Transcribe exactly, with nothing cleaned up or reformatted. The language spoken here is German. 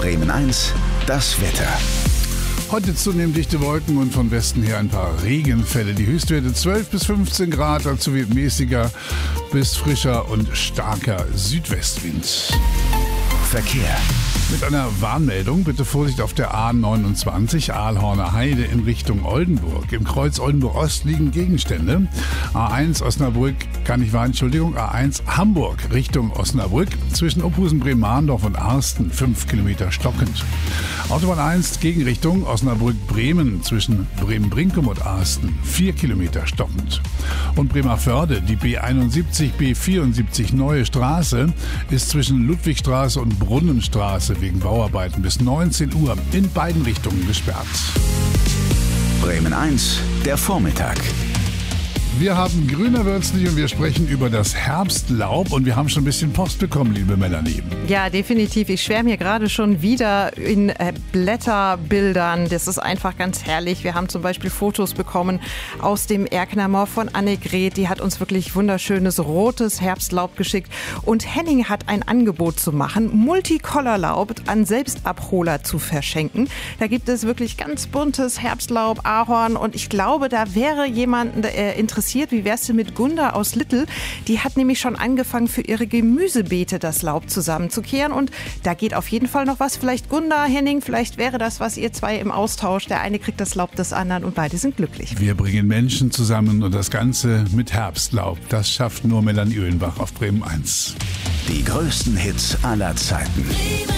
Bremen eins, das Wetter. Heute zunehmend dichte Wolken und von Westen her ein paar Regenfälle. Die Höchstwerte zwölf bis fünfzehn Grad, dazu wird mäßiger bis frischer und starker Südwestwind. Verkehr. Mit einer Warnmeldung, bitte Vorsicht auf der A neunundzwanzig Aalhorner Heide in Richtung Oldenburg. Im Kreuz Oldenburg-Ost liegen Gegenstände. A eins Osnabrück, kann ich wahr, Entschuldigung, A eins Hamburg Richtung Osnabrück. Zwischen Opusen, Bremen-Mahndorf und Arsten fünf Kilometer stockend. Autobahn eins Gegenrichtung Osnabrück-Bremen zwischen Bremen-Brinkum und Arsten vier Kilometer stockend. Und Bremervörde, die B einundsiebzig B vierundsiebzig Neue Straße, ist zwischen Ludwigstraße und Brunnenstraße wegen Bauarbeiten bis neunzehn Uhr in beiden Richtungen gesperrt. Bremen eins, der Vormittag. Wir haben grüner wird's nicht und wir sprechen über das Herbstlaub und wir haben schon ein bisschen Post bekommen, liebe Melanie. Ja, definitiv. Ich schwärme hier gerade schon wieder in äh, Blätterbildern. Das ist einfach ganz herrlich. Wir haben zum Beispiel Fotos bekommen aus dem Erkener Moor von Annegret. Die hat uns wirklich wunderschönes rotes Herbstlaub geschickt. Und Henning hat ein Angebot zu machen, Multicolorlaub an Selbstabholer zu verschenken. Da gibt es wirklich ganz buntes Herbstlaub, Ahorn und ich glaube, da wäre jemand äh, interessiert. Wie wär's denn mit Gunda aus Littel? Die hat nämlich schon angefangen, für ihre Gemüsebeete das Laub zusammenzukehren. Und da geht auf jeden Fall noch was. Vielleicht Gunda, Henning, vielleicht wäre das was, ihr zwei im Austausch. Der eine kriegt das Laub des anderen und beide sind glücklich. Wir bringen Menschen zusammen und das Ganze mit Herbstlaub. Das schafft nur Melanie Uhlenbach auf Bremen eins. Die größten Hits aller Zeiten.